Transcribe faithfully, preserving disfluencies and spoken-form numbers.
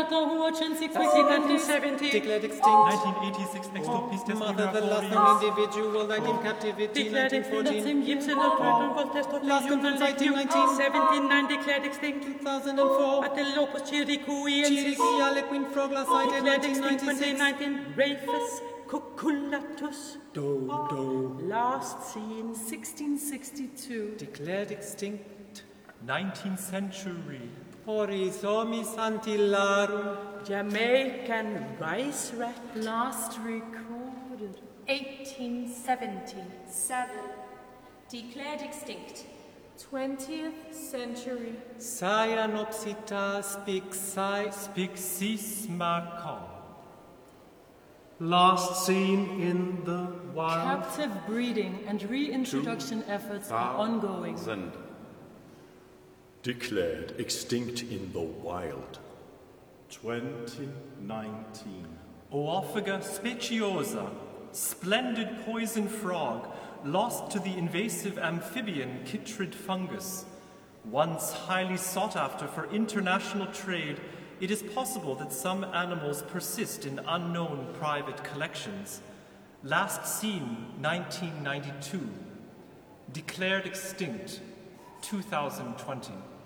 nineteen seventy. Declared extinct. nineteen eighty-six, Extopis test Mother, the last known individual died in captivity. Declared nineteen extinct. fourteen. Last confirmed nineteen nineteen. seventy-nine declared extinct. two thousand four. Atelopus chiricuiensis. Chiriquia lequin frogla cited Declared nineteen extinct twenty ninety-six. nineteen. Rafus cucullatus. Dodo. Last seen sixteen sixty-two. Declared extinct. nineteenth century. Horizomis antillarum. Jamaican rice rat. Last recorded eighteen seventy-seven. Declared extinct. twentieth century. Cyanopsita spixi. Spixismacon. Last seen in the wild. Captive breeding and reintroduction efforts are ongoing. Declared extinct in the wild. twenty nineteen. Oophaga speciosa, splendid poison frog, lost to the invasive amphibian chytrid fungus. Once highly sought after for international trade, it is possible that some animals persist in unknown private collections. Last seen nineteen ninety-two. Declared extinct two thousand twenty.